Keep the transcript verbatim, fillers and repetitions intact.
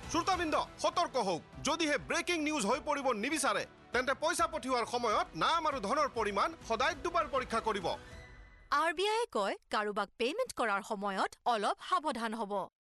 শ্ৰোতাবৃন্দ সতৰ্ক হওক যদিহে ব্ৰেকিং নিউজ হৈ পৰিব নিবিচাৰে তেন্তে পইচা পঠিওৱাৰ সময়ত নাম আৰু ধনৰ পৰিমাণ সদায় দুবাৰ পৰীক্ষা কৰিব আৰ বি আই কয় কাৰোবাক পেমেন্ট কৰাৰ সময়ত অলপ সাৱধান হ'ব